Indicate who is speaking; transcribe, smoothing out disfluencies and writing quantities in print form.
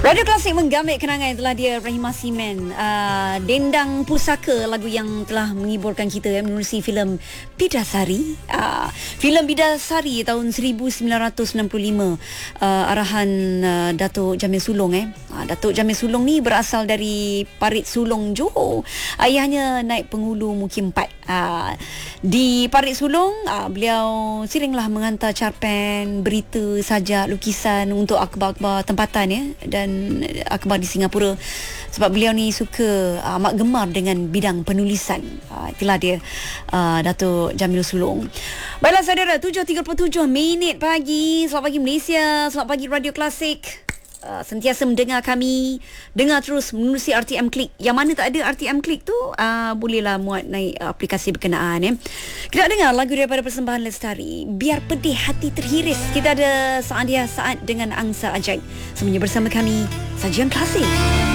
Speaker 1: Radio Klasik menggamit kenangan. Itulah dia Rahimah Simen, Dendang Pusaka, lagu yang telah menghiburkan kita menerusi filem Bidasari. Filem Bidasari tahun 1965, arahan Datuk Jamil Sulong. Datuk Jamil Sulong ni berasal dari Parit Sulong, Johor. Ayahnya naik penghulu Mukim 4. Di Parit Sulong, beliau seringlah menghantar cerpen, berita, sajak, lukisan untuk akhbar-akhbar tempatan ya, dan akhbar di Singapura, sebab beliau ni suka, amat gemar dengan bidang penulisan. Itulah dia Datuk Jamil Sulong. Baiklah saudara, 7.37 minit pagi. Selamat pagi Malaysia, selamat pagi Radio Klasik. Sentiasa mendengar kami, dengar terus menerusi RTM Klik. Yang mana tak ada RTM Klik tu, bolehlah muat naik aplikasi berkenaan ya. Kita dengar lagu daripada persembahan Lestari, Biar Pedih Hati Terhiris. Kita ada Saadiah Saad dengan Angsa Ajaib. Semuanya bersama kami, Sajian Klasik.